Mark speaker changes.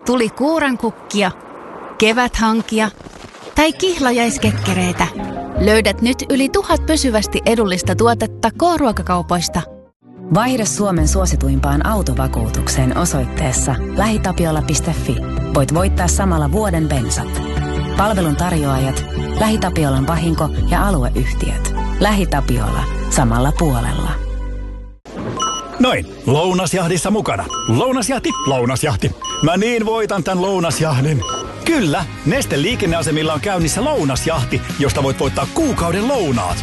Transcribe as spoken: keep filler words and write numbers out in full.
Speaker 1: Tuli kuurankukkia, keväthankia tai kihlajaiskekkereitä. Löydät nyt yli tuhat pysyvästi edullista tuotetta K-ruokakaupoista.
Speaker 2: Vaihda Suomen suosituimpaan autovakuutukseen osoitteessa lähitapiola piste fi. Voit voittaa samalla vuoden bensat. Palvelun tarjoajat, LähiTapiolan vahinko- ja alueyhtiöt. LähiTapiola. Samalla puolella.
Speaker 3: Noin, lounasjahdissa mukana. Lounasjahti, lounasjahti. Mä niin voitan tän lounasjahdin. Kyllä, Neste liikenneasemilla on käynnissä lounasjahti, josta voit voittaa kuukauden lounaat.